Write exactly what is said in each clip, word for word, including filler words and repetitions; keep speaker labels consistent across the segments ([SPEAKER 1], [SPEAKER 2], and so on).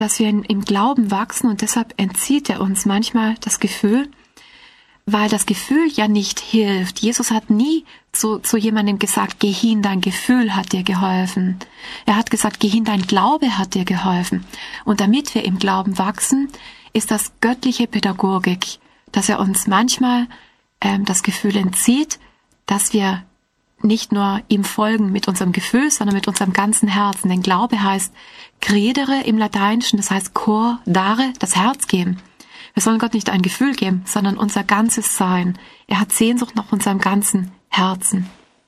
[SPEAKER 1] dass wir im Glauben wachsen und deshalb entzieht er uns manchmal das Gefühl, weil das Gefühl ja nicht hilft. Jesus hat nie zu, zu jemandem gesagt, geh hin, dein Gefühl hat dir geholfen. Er hat gesagt, geh hin, dein Glaube hat dir geholfen. Und damit wir im Glauben wachsen, ist das göttliche Pädagogik, dass er uns manchmal ähm, das Gefühl entzieht, dass wir nicht nur ihm folgen mit unserem Gefühl, sondern mit unserem ganzen Herzen. Denn Glaube heißt credere im Lateinischen, das heißt cor dare, das Herz geben. Wir sollen Gott nicht ein Gefühl geben, sondern unser ganzes Sein. Er hat Sehnsucht nach unserem ganzen Herzen.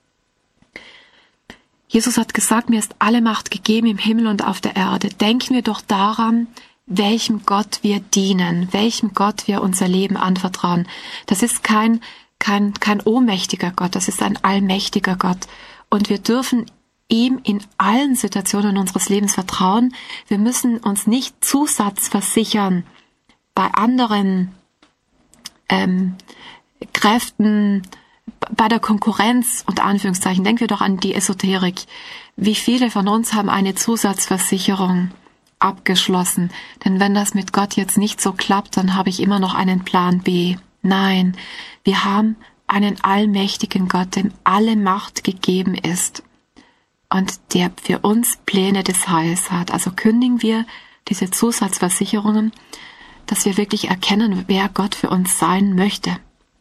[SPEAKER 1] Jesus hat gesagt, mir ist alle Macht gegeben im Himmel und auf der Erde. Denken wir doch daran, welchem Gott wir dienen, welchem Gott wir unser Leben anvertrauen. Das ist kein, kein, kein ohnmächtiger Gott, das ist ein allmächtiger Gott. Und wir dürfen ihm in allen Situationen unseres Lebens vertrauen. Wir müssen uns nicht Zusatz versichern bei anderen ähm, Kräften, bei der Konkurrenz, unter Anführungszeichen. Denken wir doch an die Esoterik. Wie viele von uns haben eine Zusatzversicherung abgeschlossen? Denn wenn das mit Gott jetzt nicht so klappt, dann habe ich immer noch einen Plan B. Nein, wir haben einen allmächtigen Gott, dem alle Macht gegeben ist und der für uns Pläne des Heils hat. Also kündigen wir diese Zusatzversicherungen, dass wir wirklich erkennen, wer Gott für uns sein möchte.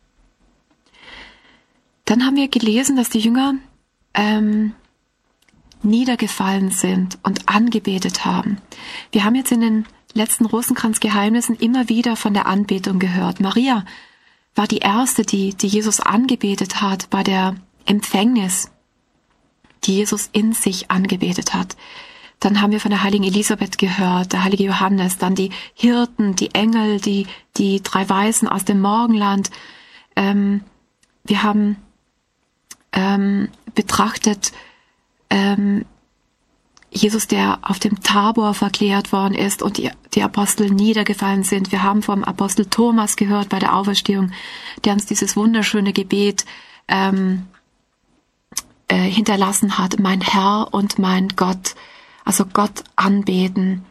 [SPEAKER 1] Dann haben wir gelesen, dass die Jünger ähm, niedergefallen sind und angebetet haben. Wir haben jetzt in den letzten Rosenkranzgeheimnissen immer wieder von der Anbetung gehört. Maria war die erste, die, die Jesus angebetet hat bei der Empfängnis, die Jesus in sich angebetet hat. Dann haben wir von der heiligen Elisabeth gehört, der heilige Johannes, dann die Hirten, die Engel, die, die drei Weisen aus dem Morgenland. Ähm, wir haben ähm, betrachtet ähm, Jesus, der auf dem Tabor verklärt worden ist und die, die Apostel niedergefallen sind. Wir haben vom Apostel Thomas gehört bei der Auferstehung, der uns dieses wunderschöne Gebet ähm, äh, hinterlassen hat, mein Herr und mein Gott. Also Gott anbeten,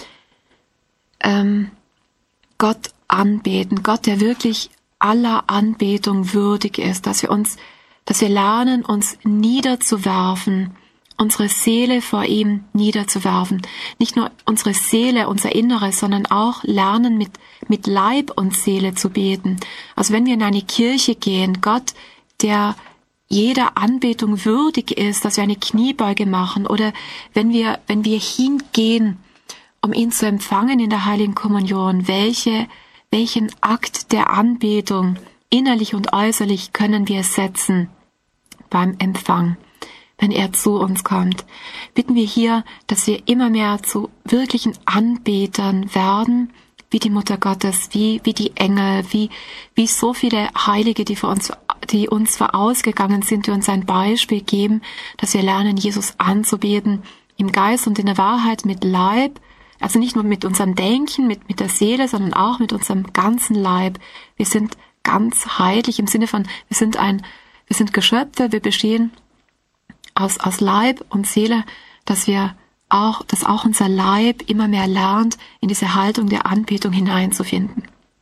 [SPEAKER 1] ähm, Gott anbeten, Gott, der wirklich aller Anbetung würdig ist, dass wir uns, dass wir lernen, uns niederzuwerfen, unsere Seele vor ihm niederzuwerfen. Nicht nur unsere Seele, unser Inneres, sondern auch lernen, mit, mit Leib und Seele zu beten. Also wenn wir in eine Kirche gehen, Gott, der jeder Anbetung würdig ist, dass wir eine Kniebeuge machen, oder wenn wir, wenn wir hingehen, um ihn zu empfangen in der Heiligen Kommunion, welche, welchen Akt der Anbetung, innerlich und äußerlich, können wir setzen beim Empfang, wenn er zu uns kommt. Bitten wir hier, dass wir immer mehr zu wirklichen Anbetern werden, wie die Mutter Gottes, wie, wie die Engel, wie, wie so viele Heilige, die für uns, die uns vorausgegangen sind, die uns ein Beispiel geben, dass wir lernen, Jesus anzubeten, im Geist und in der Wahrheit, mit Leib, also nicht nur mit unserem Denken, mit, mit der Seele, sondern auch mit unserem ganzen Leib. Wir sind ganz heilig im Sinne von, wir sind ein, wir sind Geschöpfe, wir bestehen aus, aus Leib und Seele, dass wir auch, dass auch unser Leib immer mehr lernt, in diese Haltung der Anbetung hineinzufinden.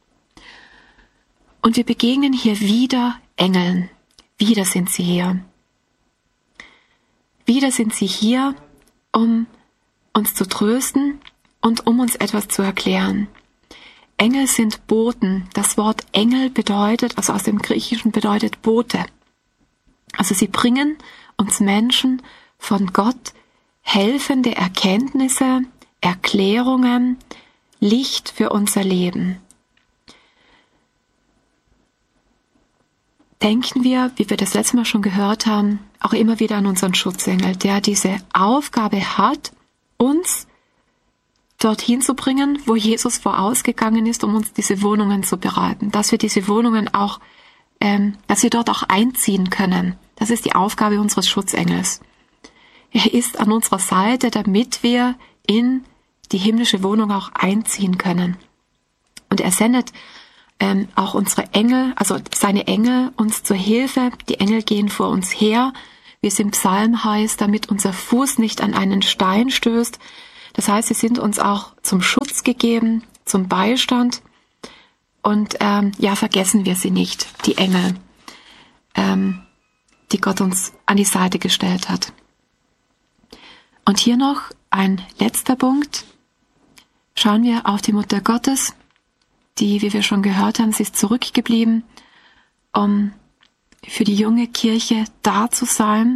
[SPEAKER 1] Und wir begegnen hier wieder Engeln. Wieder sind sie hier. Wieder sind sie hier, um uns zu trösten und um uns etwas zu erklären. Engel sind Boten. Das Wort Engel bedeutet, also aus dem Griechischen bedeutet Bote. Also sie bringen uns Menschen von Gott helfende Erkenntnisse, Erklärungen, Licht für unser Leben. Denken wir, wie wir das letzte Mal schon gehört haben, auch immer wieder an unseren Schutzengel, der diese Aufgabe hat, uns dorthin zu bringen, wo Jesus vorausgegangen ist, um uns diese Wohnungen zu bereiten, dass wir diese Wohnungen auch, ähm, dass wir dort auch einziehen können. Das ist die Aufgabe unseres Schutzengels. Er ist an unserer Seite, damit wir in die himmlische Wohnung auch einziehen können. Und er sendet ähm, auch unsere Engel, also seine Engel, uns zur Hilfe. Die Engel gehen vor uns her, wie es im Psalm heißt, damit unser Fuß nicht an einen Stein stößt. Das heißt, sie sind uns auch zum Schutz gegeben, zum Beistand. Und ähm, ja, vergessen wir sie nicht, die Engel, ähm, die Gott uns an die Seite gestellt hat. Und hier noch ein letzter Punkt. Schauen wir auf die Mutter Gottes, die, wie wir schon gehört haben, sie ist zurückgeblieben, um für die junge Kirche da zu sein.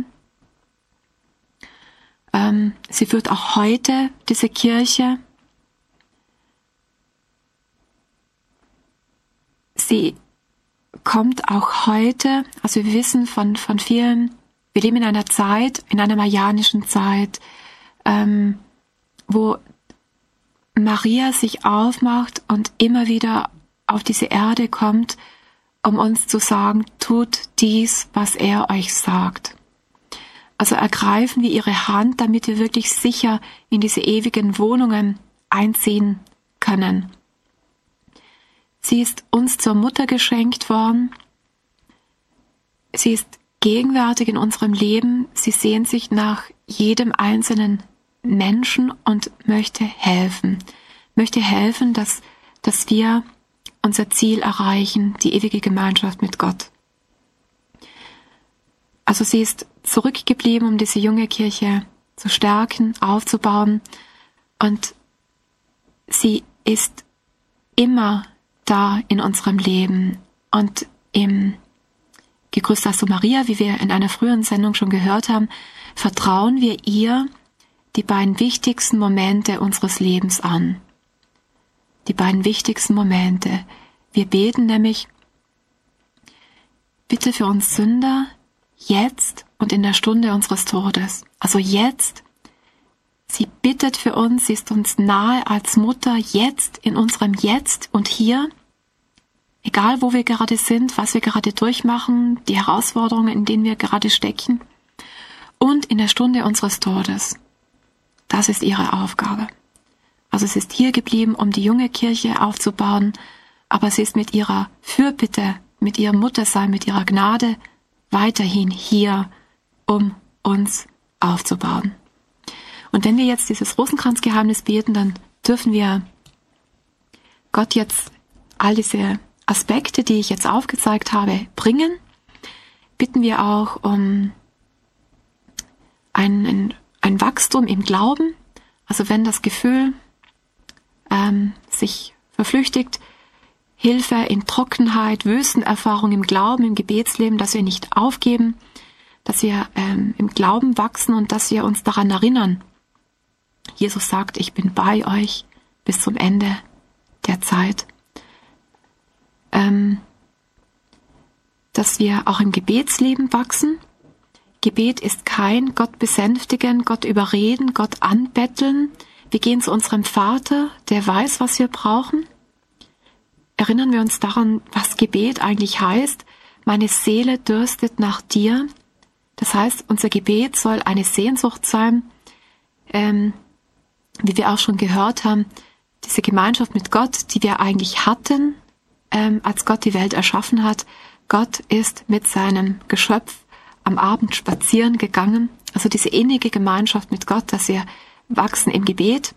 [SPEAKER 1] Ähm, sie führt auch heute diese Kirche. Sie kommt auch heute, also wir wissen von, von vielen, wir leben in einer Zeit, in einer marianischen Zeit, ähm, wo Maria sich aufmacht und immer wieder auf diese Erde kommt, um uns zu sagen, tut dies, was er euch sagt. Also ergreifen wir ihre Hand, damit wir wirklich sicher in diese ewigen Wohnungen einziehen können. Sie ist uns zur Mutter geschenkt worden. Sie ist gegenwärtig in unserem Leben. Sie sehnt sich nach jedem einzelnen Menschen und möchte helfen. Möchte helfen, dass, dass wir unser Ziel erreichen, die ewige Gemeinschaft mit Gott. Also sie ist zurückgeblieben, um diese junge Kirche zu stärken, aufzubauen. Und sie ist immer da in unserem Leben. Und im Gegrüßt seist du Maria, wie wir in einer früheren Sendung schon gehört haben, vertrauen wir ihr die beiden wichtigsten Momente unseres Lebens an. Die beiden wichtigsten Momente. Wir beten nämlich, bitte für uns Sünder, jetzt und in der Stunde unseres Todes. Also jetzt. Sie bittet für uns, sie ist uns nahe als Mutter, jetzt, in unserem Jetzt und hier. Egal, wo wir gerade sind, was wir gerade durchmachen, die Herausforderungen, in denen wir gerade stecken. Und in der Stunde unseres Todes. Das ist ihre Aufgabe. Also sie ist hier geblieben, um die junge Kirche aufzubauen, aber sie ist mit ihrer Fürbitte, mit ihrem Muttersein, mit ihrer Gnade weiterhin hier, um uns aufzubauen. Und wenn wir jetzt dieses Rosenkranzgeheimnis beten, dann dürfen wir Gott jetzt all diese Aspekte, die ich jetzt aufgezeigt habe, bringen. Bitten wir auch um ein, ein, ein Wachstum im Glauben. Also wenn das Gefühl ähm, sich verflüchtigt, Hilfe in Trockenheit, Wüstenerfahrung im Glauben, im Gebetsleben, dass wir nicht aufgeben, dass wir ähm, im Glauben wachsen und dass wir uns daran erinnern. Jesus sagt, ich bin bei euch bis zum Ende der Zeit. Ähm, dass wir auch im Gebetsleben wachsen. Gebet ist kein Gott besänftigen, Gott überreden, Gott anbetteln. Wir gehen zu unserem Vater, der weiß, was wir brauchen. Erinnern wir uns daran, was Gebet eigentlich heißt. Meine Seele dürstet nach dir. Das heißt, unser Gebet soll eine Sehnsucht sein, ähm, wie wir auch schon gehört haben, diese Gemeinschaft mit Gott, die wir eigentlich hatten, ähm, als Gott die Welt erschaffen hat. Gott ist mit seinem Geschöpf am Abend spazieren gegangen. Also diese innige Gemeinschaft mit Gott, dass wir wachsen im Gebet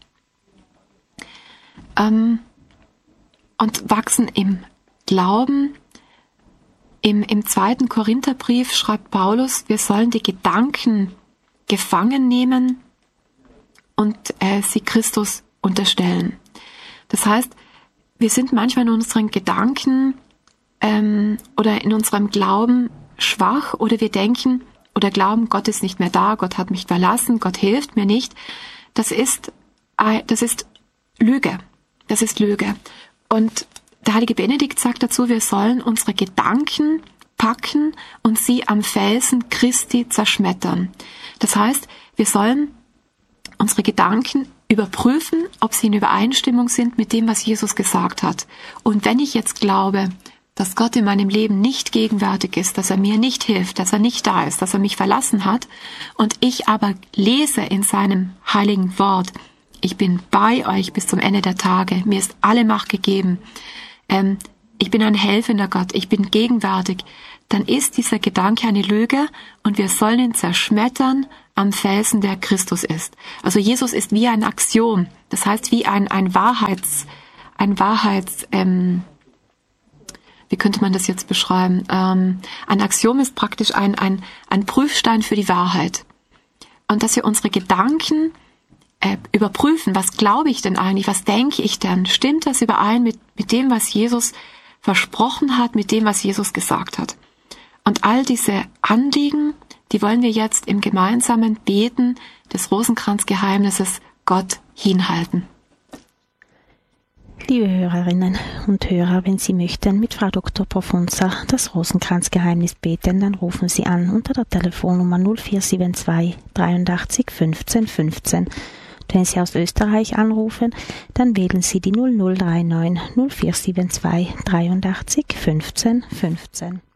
[SPEAKER 1] ähm, und wachsen im Glauben. Im, im zweiten Korintherbrief schreibt Paulus, wir sollen die Gedanken gefangen nehmen und äh, sie Christus unterstellen. Das heißt, wir sind manchmal in unseren Gedanken ähm, oder in unserem Glauben schwach oder wir denken oder glauben, Gott ist nicht mehr da, Gott hat mich verlassen, Gott hilft mir nicht. Das ist, äh, das ist Lüge. Das ist Lüge. Und der heilige Benedikt sagt dazu, wir sollen unsere Gedanken packen und sie am Felsen Christi zerschmettern. Das heißt, wir sollen unsere Gedanken überprüfen, ob sie in Übereinstimmung sind mit dem, was Jesus gesagt hat. Und wenn ich jetzt glaube, dass Gott in meinem Leben nicht gegenwärtig ist, dass er mir nicht hilft, dass er nicht da ist, dass er mich verlassen hat, und ich aber lese in seinem heiligen Wort, ich bin bei euch bis zum Ende der Tage, mir ist alle Macht gegeben, ähm, ich bin ein helfender Gott, ich bin gegenwärtig, dann ist dieser Gedanke eine Lüge und wir sollen ihn zerschmettern am Felsen, der Christus ist. Also Jesus ist wie ein Axiom, das heißt wie ein, ein Wahrheits, ein Wahrheits, ähm, wie könnte man das jetzt beschreiben? Ähm, ein Axiom ist praktisch ein, ein, ein Prüfstein für die Wahrheit. Und dass wir unsere Gedanken äh, überprüfen, was glaube ich denn eigentlich, was denke ich denn? Stimmt das überein mit, mit dem, was Jesus versprochen hat, mit dem, was Jesus gesagt hat? Und all diese Anliegen, die wollen wir jetzt im gemeinsamen Beten des Rosenkranzgeheimnisses Gott hinhalten.
[SPEAKER 2] Liebe Hörerinnen und Hörer, wenn Sie möchten mit Frau Doktor Profunza das Rosenkranzgeheimnis beten, dann rufen Sie an unter der Telefonnummer null vier sieben zwei dreiundachtzig fünfzehn fünfzehn. Wenn Sie aus Österreich anrufen, dann wählen Sie die null null drei neun null vier sieben zwei dreiundachtzig fünfzehn fünfzehn.